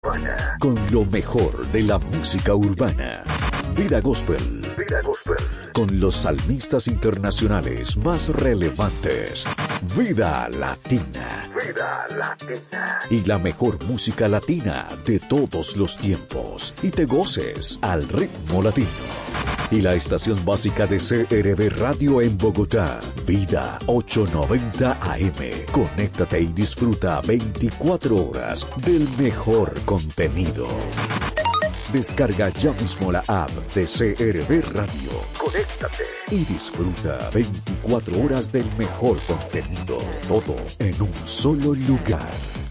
Con lo mejor de la música urbana. Vida Gospel. Con los salmistas internacionales más relevantes. Vida Latina. Y la mejor música latina de todos los tiempos. Y te goces al ritmo latino. Y la estación básica de CRB Radio en Bogotá, Vida 890 AM. Conéctate y disfruta 24 horas del mejor contenido. Descarga ya mismo la app de CRB Radio. Conéctate y disfruta 24 horas del mejor contenido. Todo en un solo lugar.